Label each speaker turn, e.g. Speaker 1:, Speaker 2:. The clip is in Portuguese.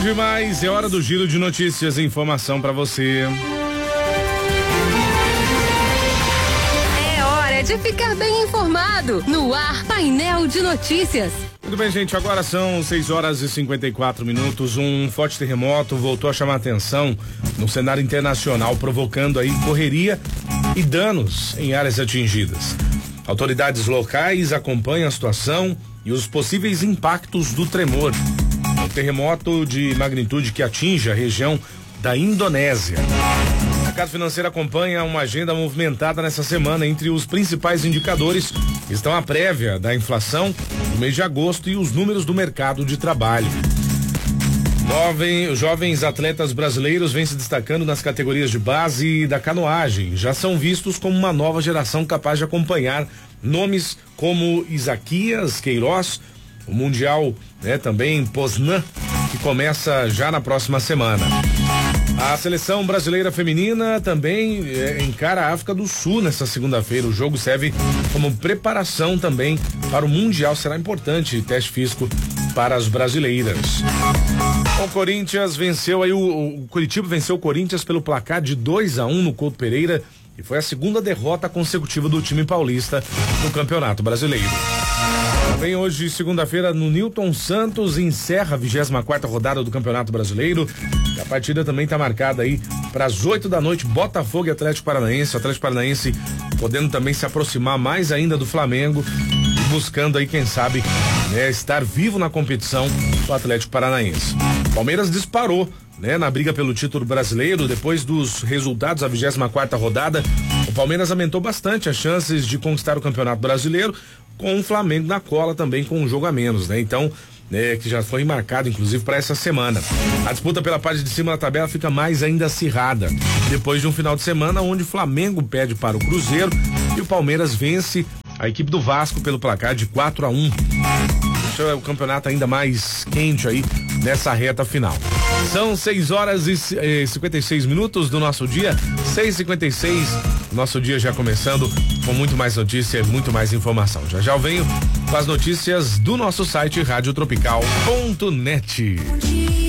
Speaker 1: demais, é hora do giro de notícias e informação para você.
Speaker 2: É hora de ficar bem informado. No ar, Painel de Notícias.
Speaker 1: Muito bem, gente, agora são 6h54. Um forte terremoto voltou a chamar a atenção no cenário internacional, provocando aí correria e danos em áreas atingidas. Autoridades locais acompanham a situação e os possíveis impactos do tremor. Um terremoto de magnitude que atinge a região da Indonésia. O mercado financeiro acompanha uma agenda movimentada nessa semana. Entre os principais indicadores estão a prévia da inflação do mês de agosto e os números do mercado de trabalho. Jovens atletas brasileiros vêm se destacando nas categorias de base e da canoagem. Já são vistos como uma nova geração capaz de acompanhar nomes como Isaquias Queiroz, o Mundial, também Poznan, que começa já na próxima semana. A seleção brasileira feminina também encara a África do Sul nesta segunda-feira. O jogo serve como preparação também para o Mundial. Será importante teste físico para as brasileiras. O Corinthians venceu aí, o Curitiba venceu o Corinthians pelo placar de 2-1 no Couto Pereira e foi a segunda derrota consecutiva do time paulista no Campeonato Brasileiro. Também hoje, segunda-feira, no Newton Santos, encerra a 24ª rodada do Campeonato Brasileiro. A partida também está marcada aí para as 8 da noite, Botafogo e Atlético Paranaense. O Atlético Paranaense podendo também se aproximar mais ainda do Flamengo e buscando aí, quem sabe, estar vivo na competição do Atlético Paranaense. Palmeiras disparou, na briga pelo título brasileiro. Depois dos resultados da 24ª rodada, o Palmeiras aumentou bastante as chances de conquistar o Campeonato Brasileiro, com o Flamengo na cola também com um jogo a menos, Então, que já foi marcado inclusive para essa semana. A disputa pela parte de cima da tabela fica mais ainda acirrada, depois de um final de semana onde o Flamengo perde para o Cruzeiro e o Palmeiras vence a equipe do Vasco pelo placar de 4-1. Deixa o campeonato ainda mais quente aí nessa reta final. São 6h56 do nosso dia, 6h56, nosso dia já começando com muito mais notícia e muito mais informação. Já eu venho com as notícias do nosso site radiotropical.net.